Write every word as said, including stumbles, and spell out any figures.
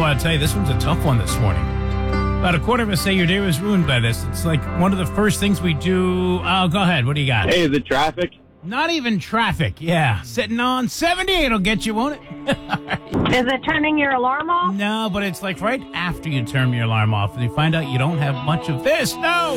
I'll tell you, this one's a tough one this morning. About a quarter of us say your day was ruined by this. It's like one of the first things we do. Oh, go ahead. What do you got? Hey, the traffic. Not even traffic. Yeah. Sitting on seventy-eight will get you, won't it? Is it turning your alarm off? No, but it's like right after you turn your alarm off and you find out you don't have much of this. No!